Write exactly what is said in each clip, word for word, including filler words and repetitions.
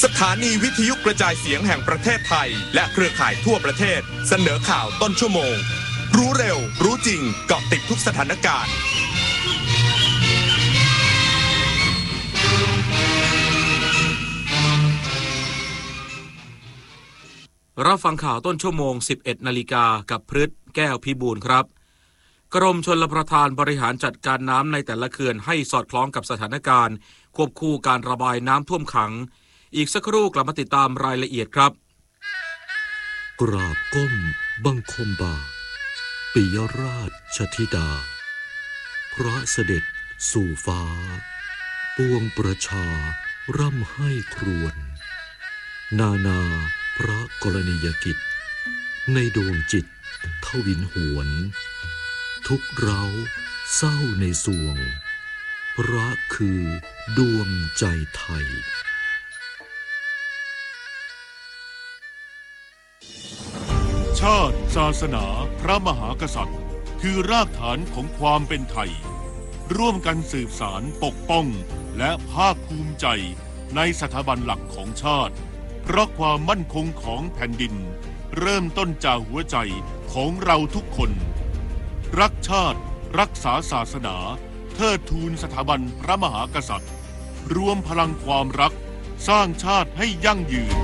สถานีวิทยุกระจายเสียงแห่งประเทศไทยและเครือข่ายทั่วประเทศเสนอข่าวต้นชั่วโมงรู้เร็วรู้จริงเกาะติดทุกสถานการณ์รับฟังข่าวต้นชั่วโมง สิบเอ็ดนาฬิกากับพฤทธิ์แก้วพิบูลครับกรมชลประทานบริหารจัดการน้ำในแต่ละเขื่อนให้สอดคล้องกับสถานการณ์ควบคู่การระบายน้ำท่วมขังอีกสักครู่กลับมาติดตามรายละเอียดครับกราบก้มบังคมบาทปิยราชธิดาพระเสด็จสู่ฟ้าปวงประชาร่ำให้ครวญนานาพระกรณียกิจในดวงจิตทวินหวนทุกเราเศร้าในสวงพระคือดวงใจไทยชาติศาสนาพระมหากษัตริย์คือรากฐานของความเป็นไทยร่วมกันสืบสานปกป้องและภาคภูมิใจในสถาบันหลักของชาติเพราะความมั่นคงของแผ่นดินเริ่มต้นจากหัวใจของเราทุกคนรักชาติรักษาศาสนาเทิดทูนสถาบันพระมหากษัตริย์รวมพลังความรักสร้างชาติให้ยั่งยืน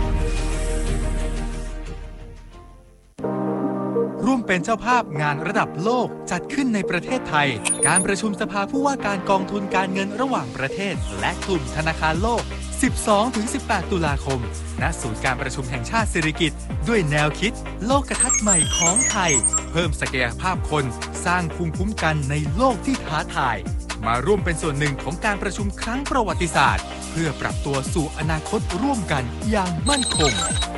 ร่วมเป็นเจ้าภาพงานระดับโลกจัดขึ้นในประเทศไทยการประชุมสภาผู้ว่าการกองทุนการเงินระหว่างประเทศและกลุ่มธนาคารโลก สิบสองถึงสิบแปด ตุลาคมณศูนย์การประชุมแห่งชาติสิริกิติ์ด้วยแนวคิดโลกทัศน์ใหม่ของไทยเพิ่มศักยภาพคนสร้างภูมิคุ้มกันในโลกที่ท้าทายมาร่วมเป็นส่วนหนึ่งของการประชุมครั้งประวัติศาสตร์เพื่อปรับตัวสู่อนาคตร่วมกันอย่างมั่นคง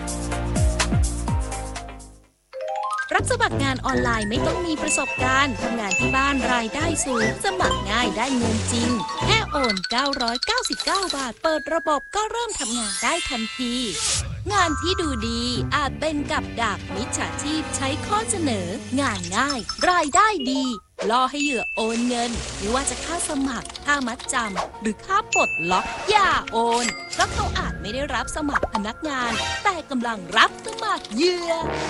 รับสมัครงานออนไลน์ไม่ต้องมีประสบการณ์ทำงานที่บ้านรายได้สูงสมัครง่ายได้เงินจริงแค่โอนเก้าร้อยเก้าสิบเก้าบาทเปิดระบบก็เริ่มทำงานได้ทันทีงานที่ดูดีอาจเป็นกับดักมิจฉาชีพใช้ข้อเสนองานง่ายรายได้ดีล่อให้เหยื่อโอนเงินไม่ว่าจะค่าสมัครค่ามัดจำหรือค่าปลดล็อกอย่าโอนเพราะเขาอาจไม่ได้รับสมัครพนักงานแต่กำลังรับสมัครเหยื่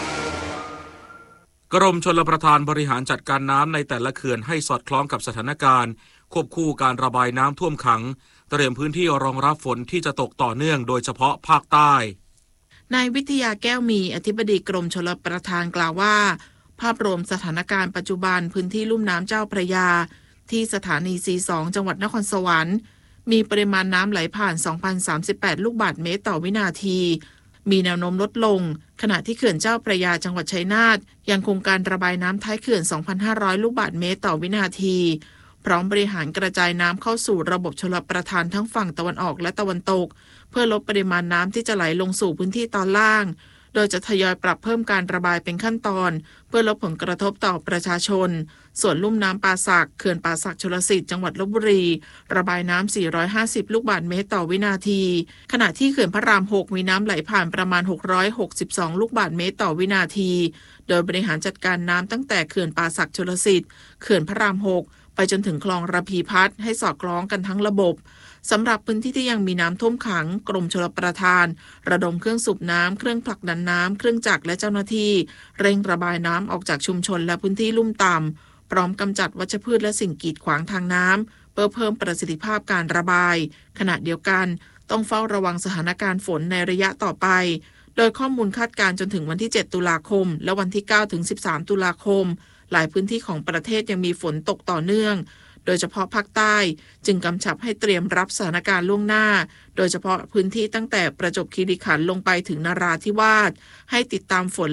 อกรมชลประทานบริหารจัดการน้ำในแต่ละเขื่อนให้สอดคล้องกับสถานการณ์ควบคู่การระบายน้ำท่วมขังเตรียมพื้นที่รองรับฝนที่จะตกต่อเนื่องโดยเฉพาะภาคใต้นายวิทยาแก้วมีอธิบดีกรมชลประทานกล่าวว่าภาพรวมสถานการณ์ปัจจุบันพื้นที่ลุ่มน้ำเจ้าพระยาที่สถานี ซี สอง จังหวัดนครสวรรค์มีปริมาณน้ำไหลผ่าน สองพันสามสิบแปด ลูกบาศก์เมตรต่อวินาทีมีแนวโน้มลดลงขณะที่เขื่อนเจ้าพระยาจังหวัดชัยนาทยังคงการระบายน้ำท้ายเขื่อน สองพันห้าร้อย ลูกบาศก์เมตรต่อวินาทีพร้อมบริหารกระจายน้ำเข้าสู่ระบบชลประทานทั้งฝั่งตะวันออกและตะวันตกเพื่อลดปริมาณน้ำที่จะไหลลงสู่พื้นที่ตอนล่างโดยจะทยอยปรับเพิ่มการระบายเป็นขั้นตอนเพื่อลดผลกระทบต่อประชาชนส่วนลุ่มน้ำป่าสักเขื่อนป่าสักชลสิทธิ์จังหวัดลพบุรีระบายน้ำสี่ร้อยห้าสิบลูกบาศก์เมตรต่อวินาทีขณะที่เขื่อนพระรามหกมีน้ำไหลผ่านประมาณหกร้อยหกสิบสองลูกบาศก์เมตรต่อวินาทีโดยบริหารจัดการน้ำตั้งแต่เขื่อนป่าสักชลสิทธิ์เขื่อนพระรามหกไปจนถึงคลองระพีพัฒน์ให้สอดคล้องกันทั้งระบบสำหรับพื้นที่ที่ยังมีน้ำท่วมขังกรมชลประทานระดมเครื่องสูบน้ำเครื่องผลักดันน้ำเครื่องจักรและเจ้าหน้าที่เร่งระบายน้ำออกจากชุมชนและพื้นที่ลุ่มต่ำพร้อมกำจัดวัชพืชและสิ่งกีดขวางทางน้ำเพื่อเพิ่มประสิทธิภาพการระบายขณะเดียวกันต้องเฝ้าระวังสถานการณ์ฝนในระยะต่อไปโดยข้อมูลคาดการณ์จนถึงวันที่เจ็ดตุลาคมและวันที่เก้าถึงสิบสามตุลาคมหลายพื้นที่ของประเทศยังมีฝนตกต่อเนื่องโดยเฉพาะภาคใต้จึงกำชับให้เตรียมรับสถานการณ์ล่วงหน้าโดยเฉพาะพื้นที่ตั้งแต่ประจวบคีรีขันธ์ลงไปถึงนราธิวาสให้ติดตามฝน